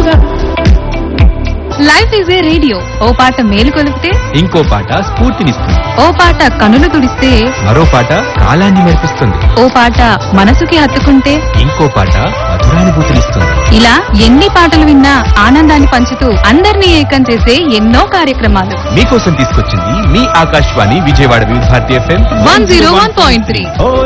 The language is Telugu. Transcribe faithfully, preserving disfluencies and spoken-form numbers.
ఎక్కువగా. Life is a radio. ఓ పాట మేలు కొలిపితే ఇంకో పాట స్ఫూర్తినిస్తుంది. ఓ పాట కనులు తుడిస్తే మరో పాట కాలాన్ని మెరిపిస్తుంది. ఓ పాట మనసుకి హత్తుకుంటే ఇంకో పాట మధురానుభూతినిస్తుంది. ఇలా ఎన్ని పాటలు విన్నా ఆనందాన్ని పంచుతూ అందరినీ ఏకం చేసే ఎన్నో కార్యక్రమాలు మీకోసం తీసుకొచ్చింది మీ ఆకాశవాణి విజయవాడ వివిధ Bharati FM one zero one point three.